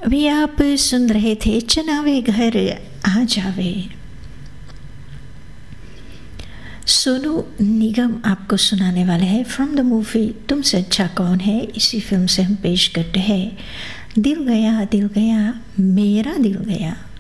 अभी आप सुन रहे थे चनावे घर आ जावे। सोनू निगम आपको सुनाने वाले हैं फ्रॉम द मूवी तुमसे अच्छा कौन है। इसी फिल्म से हम पेश करते हैं दिल गया मेरा दिल गया।